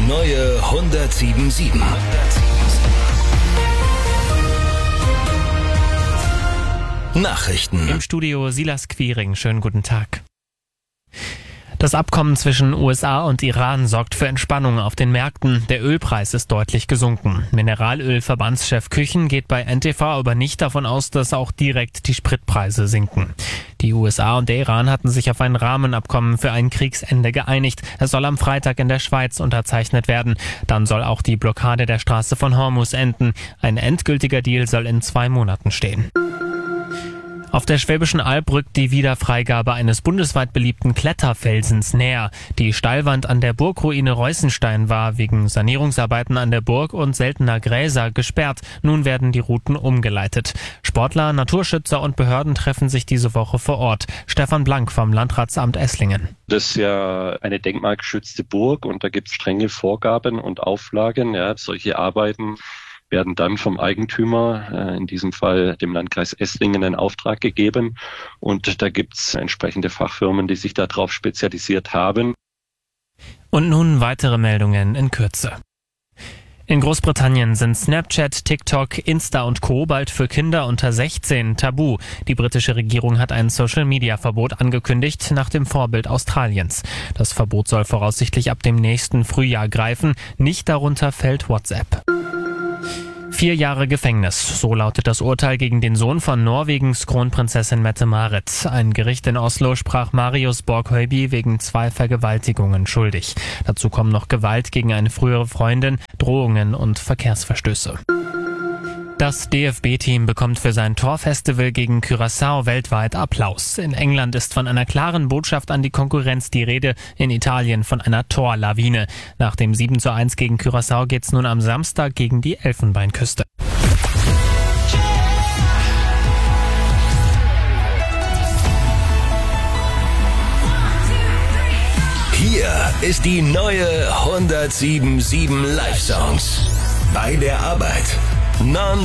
neue 107.7. Nachrichten. Im Studio Silas Quiring. Schönen guten Tag. Das Abkommen zwischen USA und Iran sorgt für Entspannung auf den Märkten. Der Ölpreis ist deutlich gesunken. Mineralölverbandschef Küchen geht bei NTV aber nicht davon aus, dass auch direkt die Spritpreise sinken. Die USA und der Iran hatten sich auf ein Rahmenabkommen für ein Kriegsende geeinigt. Es soll am Freitag in der Schweiz unterzeichnet werden. Dann soll auch die Blockade der Straße von Hormuz enden. Ein endgültiger Deal soll in 2 Monaten stehen. Auf der Schwäbischen Alb rückt die Wiederfreigabe eines bundesweit beliebten Kletterfelsens näher. Die Steilwand an der Burgruine Reußenstein war wegen Sanierungsarbeiten an der Burg und seltener Gräser gesperrt. Nun werden die Routen umgeleitet. Sportler, Naturschützer und Behörden treffen sich diese Woche vor Ort. Stefan Blank vom Landratsamt Esslingen. Das ist ja eine denkmalgeschützte Burg und da gibt es strenge Vorgaben und Auflagen. Ja, solche Arbeiten werden dann vom Eigentümer, in diesem Fall dem Landkreis Esslingen, in Auftrag gegeben. Und da gibt es entsprechende Fachfirmen, die sich darauf spezialisiert haben. Und nun weitere Meldungen in Kürze. In Großbritannien sind Snapchat, TikTok, Insta und Co. bald für Kinder unter 16 tabu. Die britische Regierung hat ein Social-Media-Verbot angekündigt, nach dem Vorbild Australiens. Das Verbot soll voraussichtlich ab dem nächsten Frühjahr greifen. Nicht darunter fällt WhatsApp. 4 Jahre Gefängnis, so lautet das Urteil gegen den Sohn von Norwegens Kronprinzessin Mette-Marit. Ein Gericht in Oslo sprach Marius Borg-Høiby wegen 2 Vergewaltigungen schuldig. Dazu kommen noch Gewalt gegen eine frühere Freundin, Drohungen und Verkehrsverstöße. Das DFB-Team bekommt für sein Torfestival gegen Curaçao weltweit Applaus. In England ist von einer klaren Botschaft an die Konkurrenz die Rede, in Italien von einer Torlawine. Nach dem 7:1 gegen Curaçao geht's nun am Samstag gegen die Elfenbeinküste. Hier ist die neue 107.7 Live-Songs. Bei der Arbeit. Non